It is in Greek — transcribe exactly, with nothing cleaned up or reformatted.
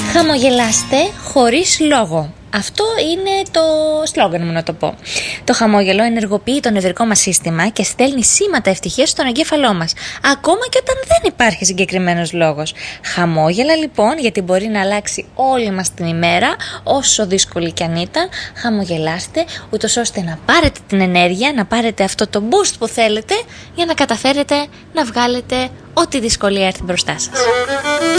Χαμογελάστε χωρίς λόγο. Αυτό είναι το σλόγγαν μου, να το πω. Το χαμόγελο ενεργοποιεί το νευρικό μας σύστημα και στέλνει σήματα ευτυχίας στον εγκέφαλό μας, ακόμα και όταν δεν υπάρχει συγκεκριμένος λόγος. Χαμόγελα λοιπόν, γιατί μπορεί να αλλάξει όλη μας την ημέρα, όσο δύσκολη κι αν ήταν. Χαμογελάστε, ούτως ώστε να πάρετε την ενέργεια, να πάρετε αυτό το boost που θέλετε, για να καταφέρετε να βγάλετε ό,τι δυσκολία έρθει μπροστά σας.